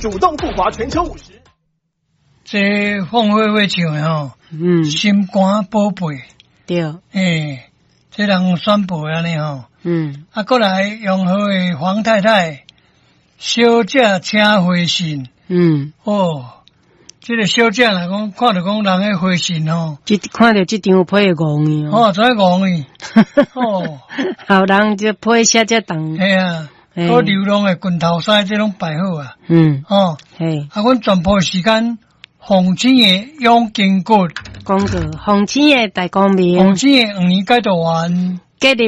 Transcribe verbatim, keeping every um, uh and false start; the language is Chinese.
主动复华全球五十。 这凤飞飞唱的吼， 嗯， 心肝宝贝， 对， 诶，这人宣布安尼吼， 嗯， 啊，过来永和的黄太太，小姐请回信， 嗯， 哦，这个小姐来讲，看到讲人的回信吼， 这看到这张配戆伊哦，真戆伊，哦， 好人就配写这档， 系啊，嗰流浪的拳头师这种摆好啊， 嗯， 哦， 嘿， 啊，阮全部时间。红星的永经过， 讲过红星的大光明， 红星的五年改读完， 隔日